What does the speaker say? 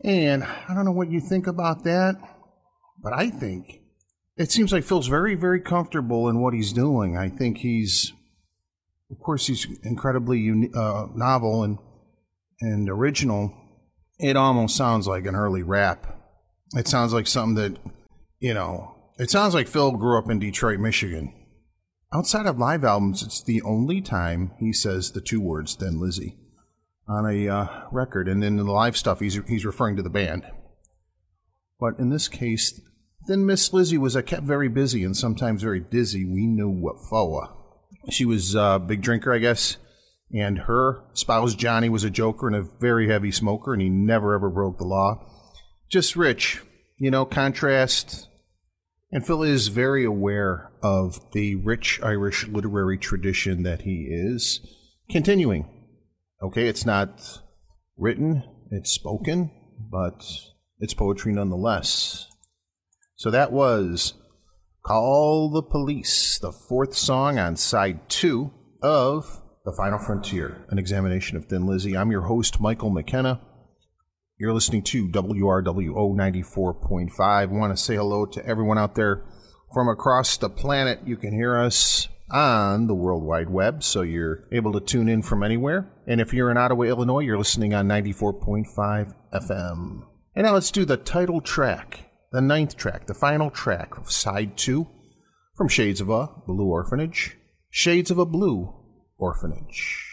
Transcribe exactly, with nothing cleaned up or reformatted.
And I don't know what you think about that, but I think it seems like Phil's very, very comfortable in what he's doing. I think he's, of course, he's incredibly uni- uh, novel and and original. It almost sounds like an early rap. It sounds like something that, you know, it sounds like Phil grew up in Detroit, Michigan. Outside of live albums, it's the only time he says the two words Thin Lizzy on a uh, record. And then in the live stuff, he's he's referring to the band. But in this case, Thin Miss Lizzy was uh, kept very busy and sometimes very dizzy. We knew what for. She was a big drinker, I guess, and her spouse, Johnny, was a joker and a very heavy smoker, and he never, ever broke the law. Just rich, you know, contrast. And Phil is very aware of the rich Irish literary tradition that he is continuing. Okay, it's not written, it's spoken, but it's poetry nonetheless. So that was Call the Police, the fourth song on side two of The Final Frontier, an examination of Thin Lizzy. I'm your host, Michael McKenna. You're listening to W R W O ninety-four point five. I want to say hello to everyone out there from across the planet. You can hear us on the World Wide Web, so you're able to tune in from anywhere. And if you're in Ottawa, Illinois, you're listening on ninety-four point five F M. And now let's do the title track, the ninth track, the final track of side two from Shades of a Blue Orphanage. Shades of a Blue Orphanage.